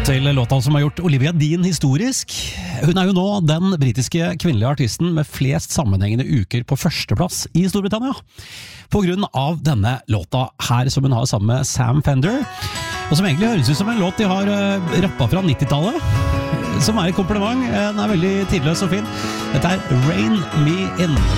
til låta som har gjort Olivia Dean historisk. Hun jo nå den britiske kvinnelige artisten med flest sammenhengende uker på førsteplass i Storbritannia. På grunn av denne låta her som hun har sammen med Sam Fender, og som egentlig høres ut som en låt de har rappet fra 90-tallet, som et kompliment. Den veldig tidløs og fin. Dette Rain Me In.